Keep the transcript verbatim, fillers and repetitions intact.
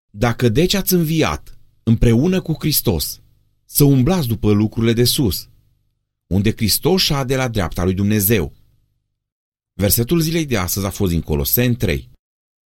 Dacă deci ați înviat împreună cu Hristos, să umblați după lucrurile de sus, unde Hristos șade la dreapta lui Dumnezeu. Versetul zilei de astăzi a fost din Coloseni trei.